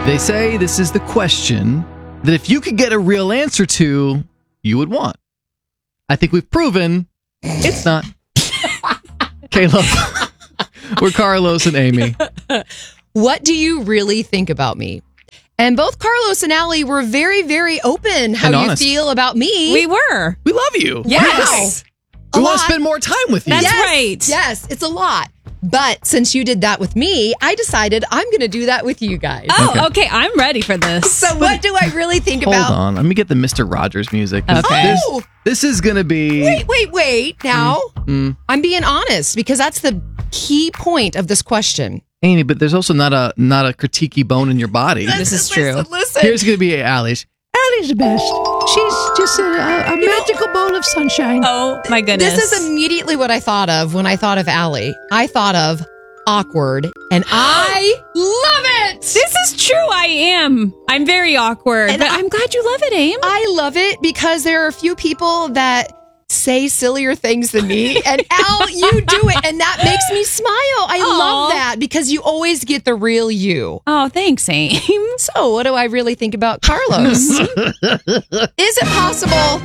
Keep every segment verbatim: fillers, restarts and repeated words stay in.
They say this is the question that if you could get a real answer to, you would want. I think we've proven it's not. Caleb, we're Carlos and Amy. What do you really think about me? And both Carlos and Allie were very, very open how And you honest. feel about me. We were. We love you. Yes. We A want to lot. spend more time with you. That's Yes. right. Yes, it's a lot. But since you did that with me, I decided I'm going to do that with you guys. Oh, Okay. okay. I'm ready for this. So what do I really think Hold about? on. Let me get the Mister Rogers music. 'cause Okay. This, Oh! this is going to be... Wait, wait, wait. Now, Mm. I'm being honest because that's the key point of this question. Amy, but there's also not a not a critiquey bone in your body. This is true. Listen, listen. Here's going to be Allie's. Allie's the best. She's just a, a magical bowl of sunshine. Oh, my goodness. This is immediately what I thought of when I thought of Allie. I thought of awkward, and I love it. This is true. I am. I'm very awkward, And but I- I'm glad you love it, Aim. I love it because there are a few people that say sillier things than me, and Al, you do it, and that makes me smile. I Aw. love that because you always get the real you. Oh, thanks, Aim. So, what do I really think about Carlos? Is it possible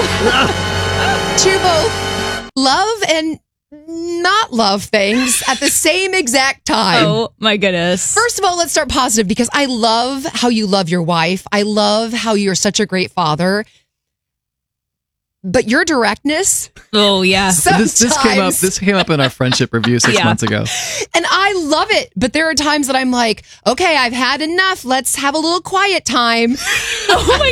to both love and not love things at the same exact time? Oh, my goodness. First of all, let's start positive because I love how you love your wife. I love how you're such a great father. But your directness, Oh, yeah. This, this came up. sometimes- This came up in our friendship review six Yeah. months ago. and I love it. But there are times that I'm like, okay, I've had enough. Let's have a little quiet time. Oh, my